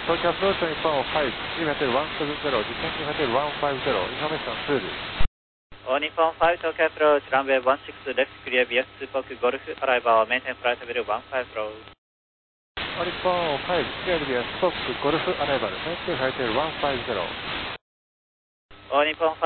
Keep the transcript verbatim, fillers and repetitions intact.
Tokyo approach on Nippon five, G Hotel one seven zero, descending Hotel one five zero, information clear. All Nippon five, Tokyo approach, runway one six, left clear, V X two Pork Golf, arrival, maintain flight level one five zero. All Nippon five, clear V X Pork Golf, arrival, maintain flight level one five zero. All Nippon